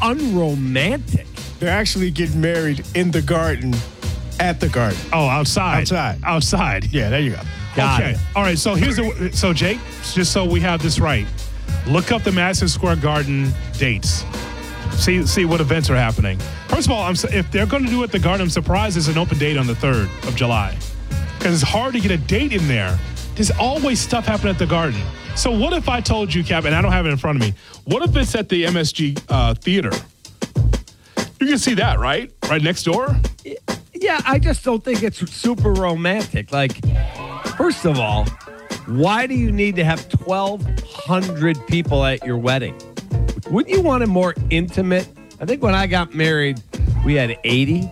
unromantic. They're actually getting married in the garden, at the garden. Oh, outside. Outside. Yeah, there you go. Got it. All right. So so Jake, just so we have this right, look up the Madison Square Garden dates. See what events are happening. First of all, if they're going to do it at the Garden, I'm surprised there's an open date on the 3rd of July. Because it's hard to get a date in there. There's always stuff happening at the Garden. So what if I told you, Cap, and I don't have it in front of me, what if it's at the MSG Theater? You can see that, right? Right next door? Yeah, I just don't think it's super romantic. Like, first of all, why do you need to have 1,200 people at your wedding? Wouldn't you want it more intimate? I think when I got married, we had 80.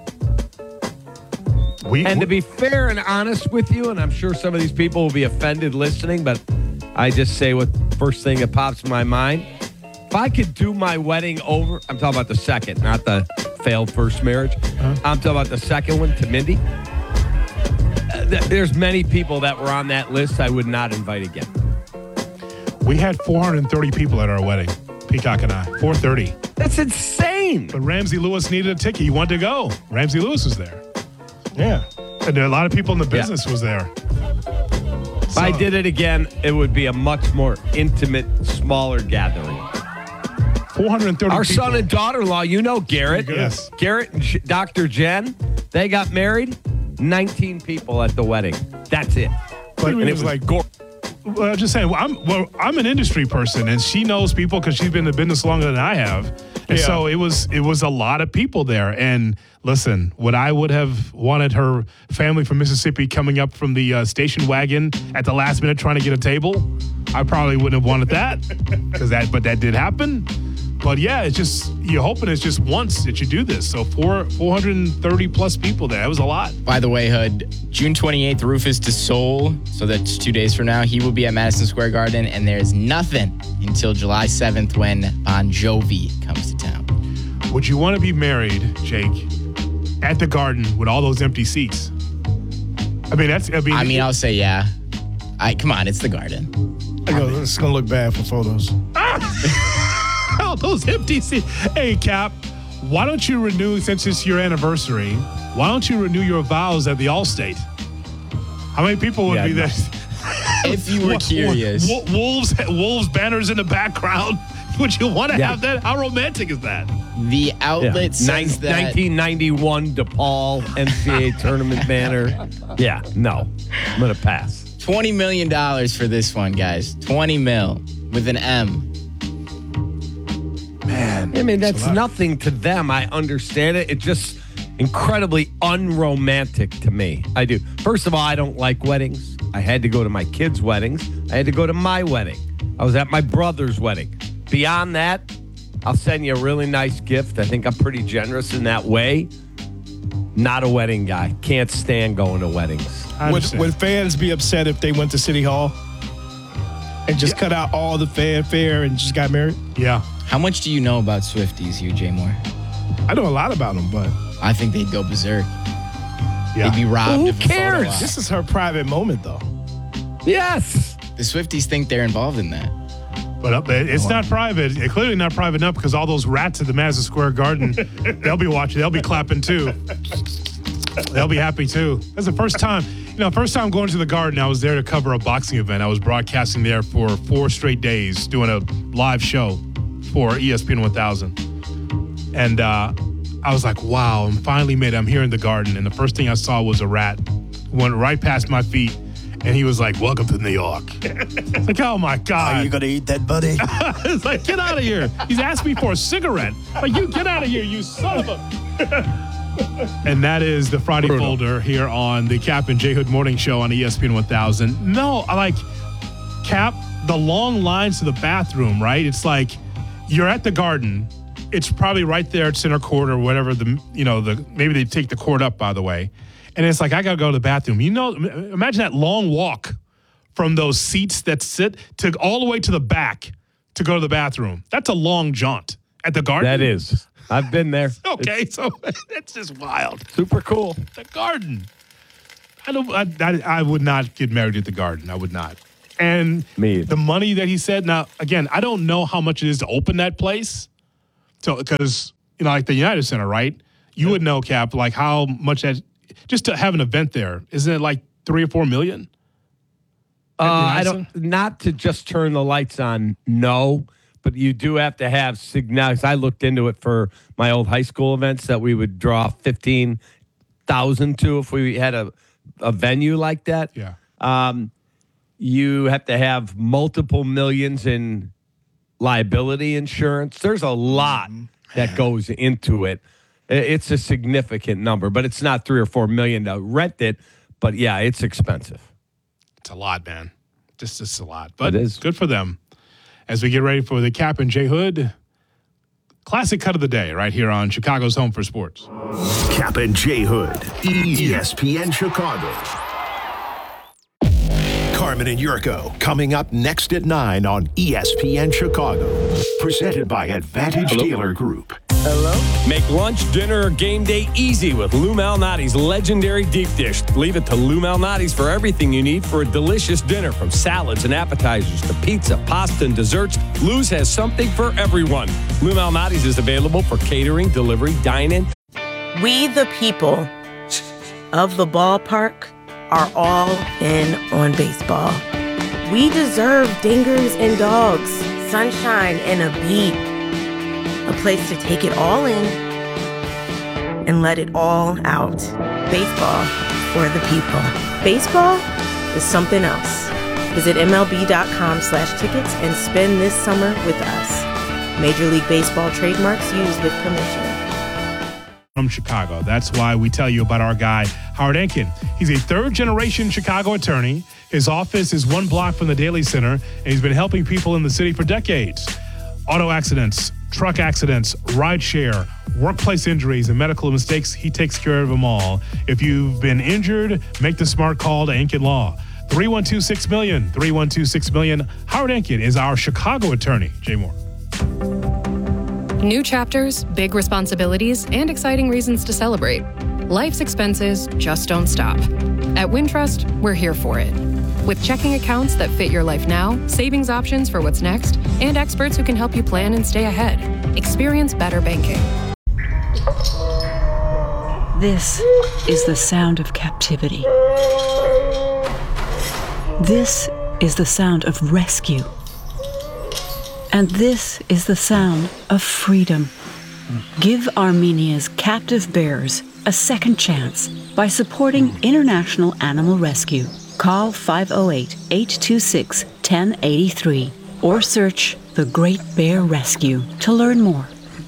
And to be fair and honest with you, and I'm sure some of these people will be offended listening, but I just say what first thing that pops in my mind. If I could do my wedding over, I'm talking about the second, not the failed first marriage. I'm talking about the second one to Mindy. There's many people that were on that list I would not invite again. We had 430 people at our wedding, Peacock and I. 430. That's insane. But Ramsey Lewis needed a ticket. He wanted to go. Ramsey Lewis was there. Yeah. And there, a lot of people in the business was there. If I did it again, it would be a much more intimate, smaller gathering. 430 Our people. son and daughter-in-law, you know Garrett. Yes. Garrett and Dr. Jen, they got married. 19 people at the wedding. That's it. But And it was like gore. Well, I'm just saying, I'm an industry person, and she knows people because she's been in the business longer than I have. And so it was a lot of people there. And listen, would I would have wanted her family from Mississippi coming up from the station wagon at the last minute trying to get a table? I probably wouldn't have wanted that, but that did happen. But yeah, it's just, you're hoping it's just once that you do this. So 430 plus people there. That was a lot. By the way, Hood, June 28th, Rufus Du Sol, so that's 2 days from now, he will be at Madison Square Garden, and there's nothing until July 7th when Bon Jovi comes to town. Would you want to be married, Jake, at the Garden with all those empty seats? I'll say yeah. Come on, it's the Garden. It's going to look bad for photos. Oh, those empty seats. Hey, Cap, why don't you renew, since it's your anniversary, why don't you renew your vows at the Allstate? How many people would be there? If you were curious. Wolves banners in the background. Would you want to have that? How romantic is that? The outlet says that 1991 DePaul NCAA tournament banner. Yeah, no. I'm going to pass. $20 million for this one, guys. 20 mil with an M. Man. I mean, that's nothing to them. I understand it. It's just incredibly unromantic to me. I do. First of all, I don't like weddings. I had to go to my kids' weddings. I had to go to my wedding. I was at my brother's wedding. Beyond that, I'll send you a really nice gift. I think I'm pretty generous in that way. Not a wedding guy. Can't stand going to weddings. Would fans be upset if they went to City Hall and just cut out all the fanfare and just got married? Yeah. How much do you know about Swifties here, Jay Moore? I know a lot about them, but I think they'd go berserk. Yeah. They'd be robbed. Who of a photo cares? op. this is her private moment, though. Yes. The Swifties think they're involved in that. But it's not private. It's clearly not private enough because all those rats at the Madison Square Garden, they'll be watching. They'll be clapping too. They'll be happy too. That's the first time. First time going to the Garden, I was there to cover a boxing event. I was broadcasting there for 4 straight days, doing a live show for ESPN 1000. And I was like, wow, I'm finally made it. I'm here in the Garden. And the first thing I saw was a rat. Went right past my feet. And he was like, welcome to New York. It's like, oh, my God. Are you going to eat that, buddy? It's like, get out of here. He's asked me for a cigarette. Like, you get out of here, you son of a... And that is the Friday Folder here on the Cap and J Hood Morning Show on ESPN 1000. No, I like, Cap, the long lines to the bathroom, right? It's like you're at the Garden. It's probably right there at center court or whatever. Maybe they take the court up, by the way. And it's like, I got to go to the bathroom. Imagine that long walk from those seats that sit to all the way to the back to go to the bathroom. That's a long jaunt at the Garden. That is. I've been there. Okay, so it's just wild. Super cool. The Garden. I would not get married at the Garden. I would not. And Me either. the money that he said, now, again, I don't know how much it is to open that place. So, because, like the United Center, right? You would know, Cap, like how much that, just to have an event there, isn't it like $3 or $4 million? I don't, not to just turn the lights on, no, but you do have to have signals. I looked into it for my old high school events that we would draw 15,000 to if we had a venue like that. Yeah. You have to have multiple millions in liability insurance. There's a lot that goes into it. It's a significant number, but it's not $3 or $4 million to rent it. But yeah, it's expensive. It's a lot, man. Just a lot. But It is. good for them. As we get ready for the Cap and J Hood classic cut of the day right here on Chicago's Home for Sports. Cap and J Hood, ESPN Chicago. Carmen and Yurko coming up next at 9 on ESPN Chicago. Presented by Advantage Dealer Group. Make lunch, dinner, or game day easy with Lou Malnati's legendary deep dish. Leave it to Lou Malnati's for everything you need for a delicious dinner, from salads and appetizers to pizza, pasta, and desserts. Lou's has something for everyone. Lou Malnati's is available for catering, delivery, dine-in. We, the people of the ballpark, are all in on baseball. We deserve dingers and dogs, sunshine and a beat. A place to take it all in and let it all out. Baseball for the people. Baseball is something else. Visit MLB.com/tickets and spend this summer with us. Major League Baseball trademarks used with permission. From Chicago. That's why we tell you about our guy, Howard Enkin. He's a third-generation Chicago attorney. His office is one block from the Daily Center, and he's been helping people in the city for decades. Auto accidents, truck accidents, rideshare, workplace injuries, and medical mistakes, he takes care of them all. If you've been injured, make the smart call to Enkin Law. 312-6-MILLION, 312-6-MILLION. Howard Enkin is our Chicago attorney. Jay Moore. New chapters, big responsibilities, and exciting reasons to celebrate. Life's expenses just don't stop. At Wintrust, we're here for it. With checking accounts that fit your life now, savings options for what's next, and experts who can help you plan and stay ahead. Experience better banking. This is the sound of captivity. This is the sound of rescue. And this is the sound of freedom. Give Armenia's captive bears a second chance by supporting International Animal Rescue. Call 508-826-1083 or search The Great Bear Rescue to learn more.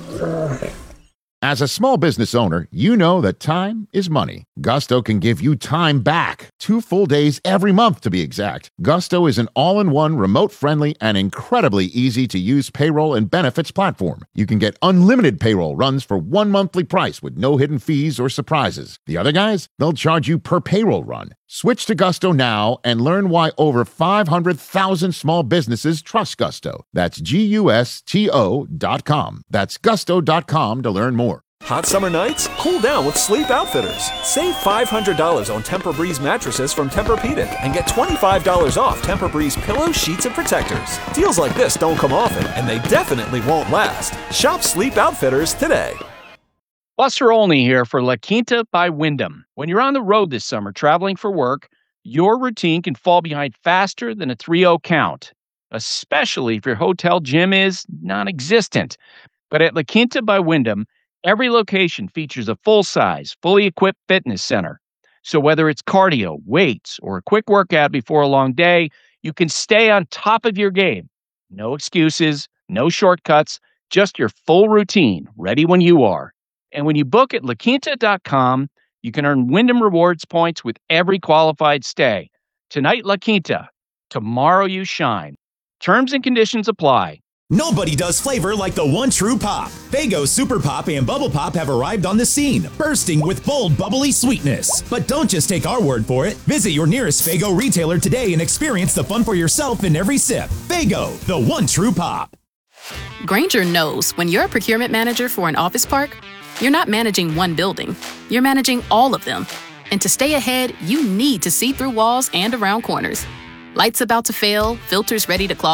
As a small business owner, you know that time is money. Gusto can give you time back. 2 full days every month, to be exact. Gusto is an all-in-one, remote-friendly, and incredibly easy-to-use payroll and benefits platform. You can get unlimited payroll runs for one monthly price with no hidden fees or surprises. The other guys, they'll charge you per payroll run. Switch to Gusto now and learn why over 500,000 small businesses trust Gusto. That's GUSTO.com. That's gusto.com to learn more. Hot summer nights? Cool down with Sleep Outfitters. Save $500 on Tempur-Breeze mattresses from Tempur-Pedic and get $25 off Tempur-Breeze pillows, sheets, and protectors. Deals like this don't come often, and they definitely won't last. Shop Sleep Outfitters today. Buster Olney here for La Quinta by Wyndham. When you're on the road this summer traveling for work, your routine can fall behind faster than a 3-0 count, especially if your hotel gym is non-existent. But at La Quinta by Wyndham, every location features a full-size, fully equipped fitness center. So whether it's cardio, weights, or a quick workout before a long day, you can stay on top of your game. No excuses, no shortcuts, just your full routine, ready when you are. And when you book at LaQuinta.com, you can earn Wyndham Rewards points with every qualified stay. Tonight, La Quinta. Tomorrow, you shine. Terms and conditions apply. Nobody does flavor like the one true pop. Faygo Super Pop and Bubble Pop have arrived on the scene, bursting with bold, bubbly sweetness. But don't just take our word for it. Visit your nearest Faygo retailer today and experience the fun for yourself in every sip. Faygo, the one true pop. Grainger knows when you're a procurement manager for an office park, you're not managing one building, you're managing all of them. And to stay ahead, you need to see through walls and around corners. Lights about to fail, filters ready to clog.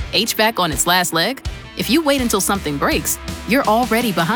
HVAC on its last leg? If you wait until something breaks, you're already behind.